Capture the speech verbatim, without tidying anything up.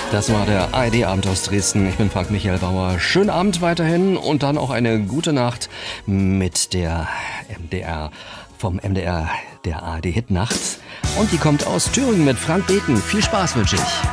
Das war der A R D-Abend aus Dresden. Ich bin Frank Michael Bauer. Schönen Abend weiterhin und dann auch eine gute Nacht mit der M D R, vom M D R, der A R D-Hit Nacht. Und die kommt aus Thüringen mit Frank Beten. Viel Spaß wünsche ich.